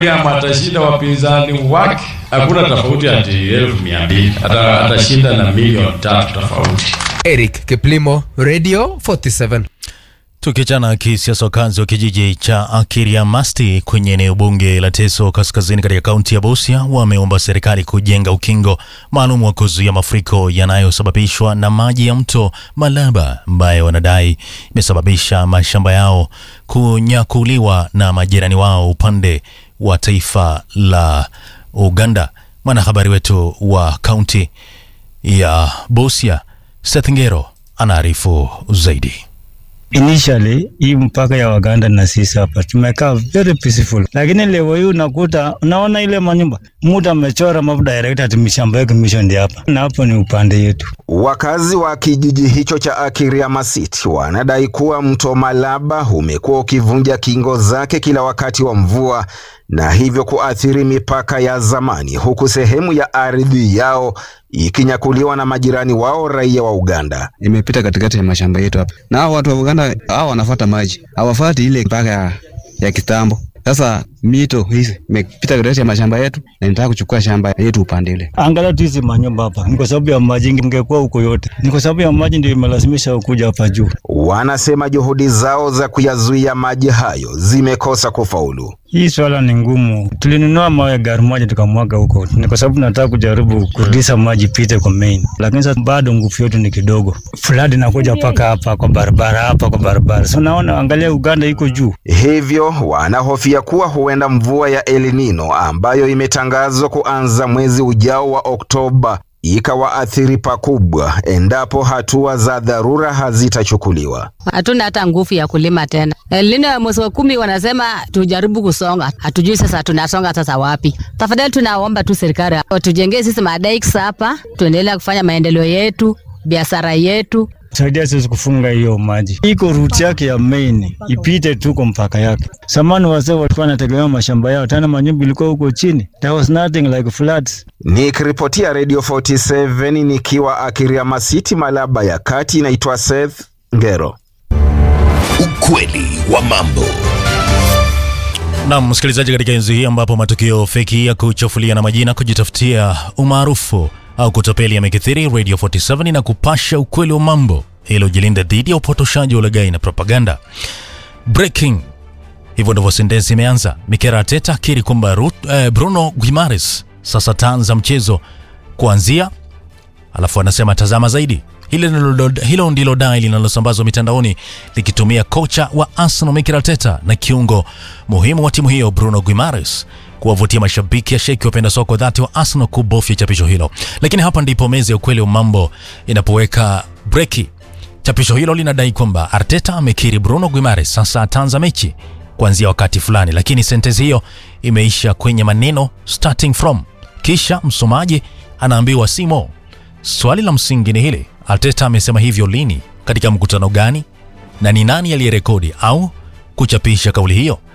Kama atashinda wapinzani wake, hakuna tofauti ati 1200. Atashinda na milioni 3 tofauti. Eric Kiplimo, Radio 47. Tukichana kisiasa, wakazi wa kijiji cha Akiriamasti kwenye eneo bunge la Teso Kaskazini katika kaunti ya Busia wameomba serikali kujenga ukingo maalum wa kuzuia mafuriko yanayosababishwa na maji ya mto Malaba ambayo wanadai imesababisha mashamba yao kunyakuliwa na majirani wao upande wa taifa la Uganda. Mwanahabari wetu wa kaunti ya Busia Seth Ngero anaarifu zaidi. Initially, hii mpaka ya Uganda na sisi hapa tumekaa very peaceful. Lakini leo hii unaona ile manyumba mtu amechora mapu direct ati mishamba yake mission ndi hapa. Na hapo ni upande yetu. Wakazi wa kijiji hicho cha Akiriamasti wanadai kuwa mto Malaba umekuwa ukivunja kingo zake kila wakati wa mvua na hivyo kuathiri mipaka ya zamani, huku sehemu ya ardhi yao ikinyakuliwa na majirani wao raia wa Uganda. Imepita katikati ya mashamba yetu hapa. Na hao watu wa Uganda hao wanafuata maji. Hawafuati ile mpaka ya kitambo. Sasa mito hizi imepita katikati ya mashamba yetu na inataka kuchukua shamba yetu upande ile. Angalau hizi manyumba hapa ni kwa sababu ya maji, ingekuwa huko yote. Ni kwa sababu ya maji ndio imelazimisha kuja hapa juu. Wanasema juhudi zao za kuyazuia maji hayo zimekosa kufaulu. Hii swala ni ngumu. Tulinunua mawe gari moja tukamwaga huko. Ni kwa sababu nataka kujaribu kurudisha maji pite kwa main. Lakini sasa bado nguvu yetu ni kidogo. Flood inakuja paka hapa kwa barabara. So naona angalia Uganda iko juu. Hivyo wanahofia kuwa huenda mvua ya El Nino ambayo imetangazwa kuanza mwezi ujao wa Oktoba ikawaathiri pakubwa endapo hatua za dharura hazitachukuliwa. Hatuna hata nguvu ya kulima tena. El Nino ya mwezi wa 10 wanasema tujaribu kusonga. Hatujui sasa tunasonga sasa wapi. Tafadhali tunaomba tu serikali tujengee sisi madikes hapa, tuendelee kufanya maendeleo yetu, biashara yetu. Saidia sisi kufunga hiyo maji. Iko route yake ya main, ipite tu kwa mpaka yake. Samani wazee walikuwa wanategemea mashamba yao, tena manyumba ilikuwa huko chini. There was nothing like floods. Nikiripotia Radio 47 nikiwa Akiriamasti Malaba ya Kati, inaitwa Seth Ngero. Ukweli wa mambo. Na msikilizaji, katika enzi hii ambapo matukio feki ya kuchafulia na majina, kujitafutia umaarufu au kutapeli yamekithiri, Radio 47 na kupasha ukweli wa mambo ili ujilinde dhidi ya upotoshaji, ulaghai na propaganda. Breaking. Hivyo ndivyo sentensi imeanza. Mikel Arteta akiri kwamba Bruno Guimaraes sasa taanza mchezo kuanzia, alafu anasema tazama zaidi. Hilo ndilo dai linalosambazwa mitandaoni likitumia kocha wa Arsenal Mikel Arteta na kiungo muhimu wa timu hiyo Bruno Guimaraes kuwavutia mashabiki ya sheki wapenda soka dhati wa Arsenal kubofya chapisho hilo. Lakini hapa ndipo meza ya ukweli wa mambo inapoweka breki. Chapisho hilo linadai kwamba Arteta amekiri Bruno Guimaraes sasa ataanza mechi kuanzia wakati fulani, lakini sentensi hiyo imeisha kwenye maneno starting from. Kisha msomaji anaambiwa simo. Swali la msingi ni hili: Arteta amesema hivyo lini, katika mkutano gani, na ni nani aliyerekodi au kuchapisha kauli hiyo?